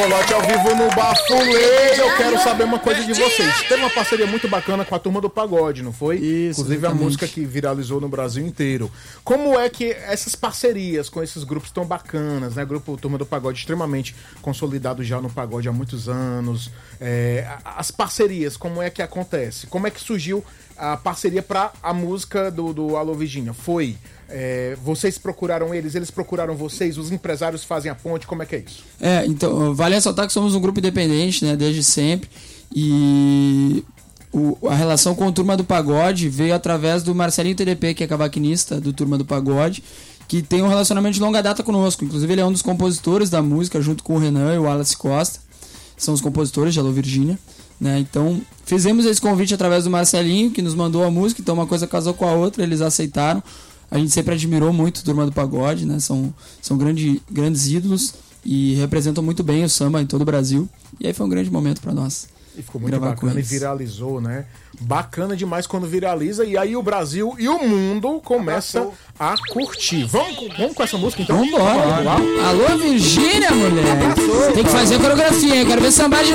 Colote ao vivo no Bafulê. Eu quero saber uma coisa de vocês. Teve uma parceria muito bacana com a Turma do Pagode, não foi? Isso, inclusive exatamente. a música que viralizou no Brasil inteiro. Como é que essas parcerias com esses grupos tão bacanas, né? Grupo Turma do Pagode extremamente consolidado já no pagode há muitos anos. As parcerias, como é que acontece? Como é que surgiu a parceria para a música do Alô Virgínia? Foi... vocês procuraram eles procuraram vocês, os empresários fazem a ponte, como é que é isso? Então, vale ressaltar que somos um grupo independente, né, desde sempre, e a relação com o Turma do Pagode veio através do Marcelinho TDP, que é cavaquinista do Turma do Pagode, que tem um relacionamento de longa data conosco. Inclusive ele é um dos compositores da música, junto com o Renan e o Wallace Costa, são os compositores de Alô Virgínia, né? Então fizemos esse convite através do Marcelinho, que nos mandou a música, então uma coisa casou com a outra, eles aceitaram. A gente sempre admirou muito a Turma do Pagode, né? São grandes ídolos e representam muito bem o samba em todo o Brasil. E aí foi um grande momento para nós. E ficou muito bacana e viralizou, né? Bacana demais quando viraliza. E aí o Brasil e o mundo começam a curtir. Vamos com essa música então? Vambora! Alô, Virgínia, mulher! Tem que fazer a coreografia, hein? Quero ver sambar de